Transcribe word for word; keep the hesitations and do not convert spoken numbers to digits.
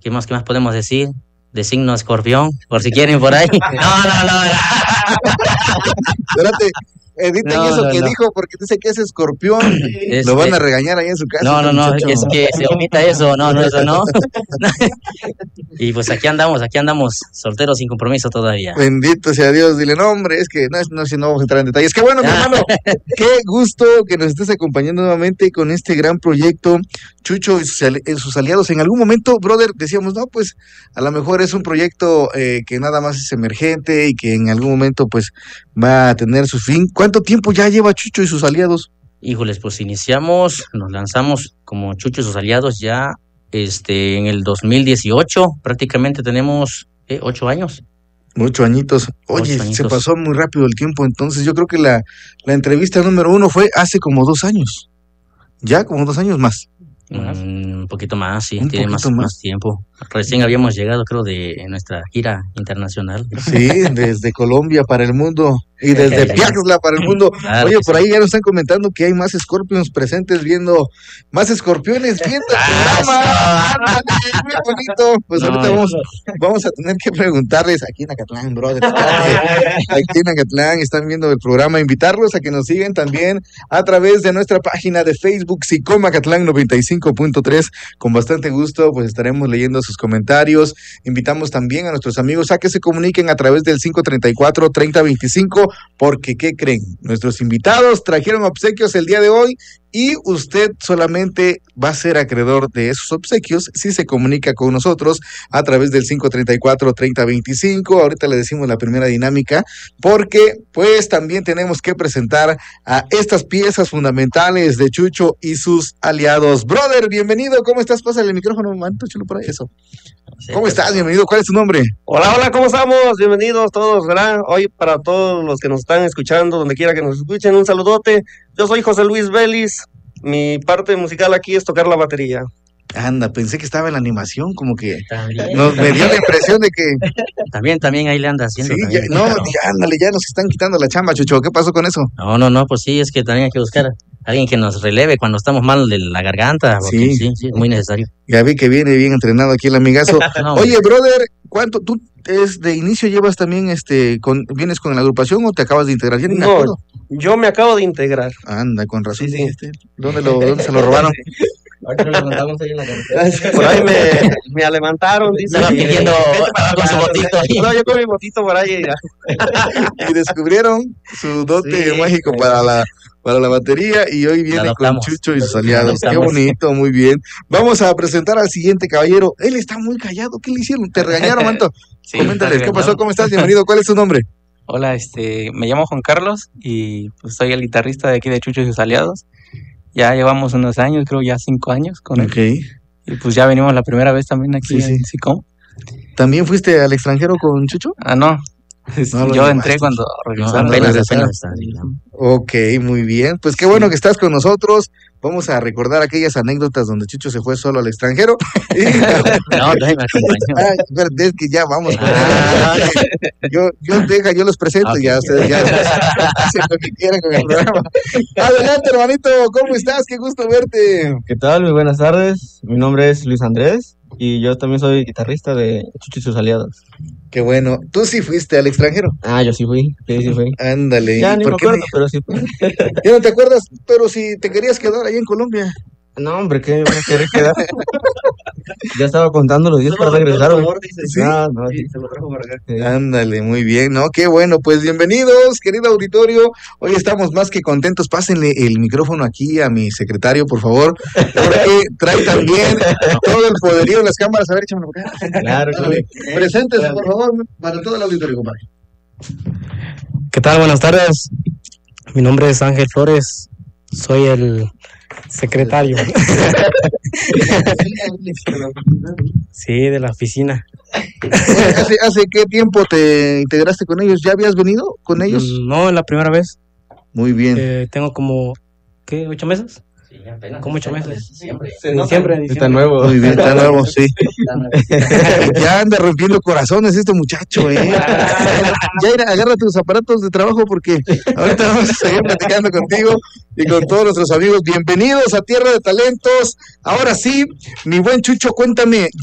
¿Qué más, qué más podemos decir? De signo escorpión, por si quieren por ahí. No, no, no. Espérate, editen no, eso no, que no. dijo, porque dice que es escorpión. Es Lo van que... a regañar ahí en su casa. No, no, no, es que se omita eso. No, no, eso no. Y pues aquí andamos, aquí andamos, solteros sin compromiso todavía. Bendito sea Dios. Dile, no, hombre, es que no, no, si no vamos a entrar en detalles. Qué bueno, mi hermano. Qué gusto que nos estés acompañando nuevamente con este gran proyecto. Chucho y sus, sus aliados. En algún momento, brother, decíamos, no, pues a lo mejor es un proyecto eh, que nada más es emergente y que en algún momento pues va a tener su fin. ¿Cuánto tiempo ya lleva Chucho y sus aliados? Híjoles, pues iniciamos, nos lanzamos como Chucho y sus aliados ya este en el dos mil dieciocho, prácticamente tenemos eh, ocho años. Ocho añitos. Oye, añitos. Se pasó muy rápido el tiempo, entonces yo creo que la, la entrevista número uno fue hace como dos años. Ya, como dos años más. Mm, un poquito más, sí, un tiene más, más. más tiempo. Recién habíamos llegado, creo, de nuestra gira internacional. Sí, desde Colombia para el mundo y desde Piaxla para el mundo. Claro. Oye, por ahí ya nos están comentando que hay más Scorpions presentes viendo, más escorpiones viendo el programa. Muy bonito. Pues no, ahorita vamos, vamos a tener que preguntarles aquí en Acatlán, brother. Aquí en Acatlán están viendo el programa, invitarlos a que nos sigan también a través de nuestra página de Facebook, Sicom Acatlán noventa y cinco punto tres. Con bastante gusto, pues estaremos leyendo sus comentarios. Invitamos también a nuestros amigos a que se comuniquen a través del cinco treinta y cuatro, treinta veinticinco, porque ¿qué creen? Nuestros invitados trajeron obsequios el día de hoy y usted solamente va a ser acreedor de esos obsequios si se comunica con nosotros a través del cinco treinta y cuatro, treinta veinticinco. Ahorita le decimos la primera dinámica, porque pues también tenemos que presentar a estas piezas fundamentales de Chucho y sus aliados. Brother, bienvenido, ¿cómo estás? Pásale el micrófono, manito, chulo por ahí, eso. ¿Cómo estás? Bienvenido, ¿cuál es tu nombre? Hola, hola, ¿cómo estamos? Bienvenidos todos, ¿verdad? Hoy para todos los que nos están escuchando, donde quiera que nos escuchen, un saludote. Yo soy José Luis Vélez, mi parte musical aquí es tocar la batería. Anda, pensé que estaba en la animación, como que nos, me dio la impresión de que... También, también ahí le anda haciendo. Sí, también, ya, no, claro. ya, ándale, ya nos están quitando la chamba, Chucho, ¿qué pasó con eso? No, no, no, pues sí, es que también hay que buscar a alguien que nos releve cuando estamos mal de la garganta, porque sí, sí, sí es muy necesario. Ya vi que viene bien entrenado aquí el amigazo. No, oye, brother, ¿cuánto tú es de inicio llevas también, este, con, vienes con la agrupación o te acabas de integrar? Ya ni me acuerdo. No, yo me acabo de integrar. Anda, con razón. Sí, sí. Este, ¿Dónde, lo, ¿Dónde se lo robaron? Ahí en la por ahí me, me levantaron, dice. Estaba pidiendo con su botito. No, yo con mi botito por ahí. Y descubrieron su dote sí, mágico sí. para la para la batería y hoy viene con Chucho y sus aliados. Qué bonito, muy bien. Vamos a presentar al siguiente caballero. Él está muy callado. ¿Qué le hicieron? ¿Te regañaron, manto? Sí, coméntales, ¿qué pasó? ¿Cómo estás? Bienvenido. ¿Cuál es tu nombre? Hola, este, me llamo Juan Carlos y pues soy el guitarrista de aquí de Chucho y sus aliados. Ya llevamos unos años, creo ya cinco años con él. Okay. Y pues ya venimos la primera vez también aquí sí, en sí. Sicom. ¿También fuiste al extranjero con Chucho? Ah, no. No, yo entré cuando regresaron. No, apenas, apenas. Ok, muy bien. Pues qué bueno que estás con nosotros. Vamos a recordar aquellas anécdotas donde Chucho se fue solo al extranjero. Y... no, no me acompañó. Ay, es que ya vamos. Ah. Yo, yo deja, yo los presento, okay, ya ustedes ya hacen lo que quieran con el programa. Adelante, hermanito, ¿cómo estás? Qué gusto verte. ¿Qué tal? Muy buenas tardes. Mi nombre es Luis Andrés y yo también soy guitarrista de Chucho y sus aliados. Qué bueno. ¿Tú sí fuiste al extranjero? Ah, yo sí fui, sí, sí fui. Ándale. Ya ni me acuerdo, me... pero sí fui. Ya no te acuerdas, pero si te querías quedar allá en Colombia. No, hombre, ¿qué me quería quedar? Ya estaba contando los días para regresar. ¿Sí? Ah, no, sí, se lo trajo para acá. Sí. Ándale, muy bien, ¿no? Qué bueno, pues bienvenidos, querido auditorio. Hoy estamos más que contentos. Pásenle el micrófono aquí a mi secretario, por favor, porque trae también todo el poderío en las cámaras. A ver, échame por acá. Claro, claro. Preséntese, claro, por favor, para todo el auditorio, compadre. ¿Qué tal? Buenas tardes. Mi nombre es Ángel Flores. Soy el secretario. Sí, de la oficina. ¿Hace, ¿Hace qué tiempo te integraste con ellos? ¿Ya habías venido con ellos? No, la primera vez. Muy bien. Eh, tengo como, ¿qué? ¿Ocho meses? Sí, apenas. ¿Cómo ocho meses? Siempre. En diciembre, en Está nuevo. Muy bien, está nuevo, sí. Ya anda rompiendo corazones este muchacho, ¿eh? Ya ir, agarra tus aparatos de trabajo porque ahorita vamos a seguir platicando contigo y con todos nuestros amigos. Bienvenidos a Tierra de Talentos. Ahora sí, mi buen Chucho, cuéntame.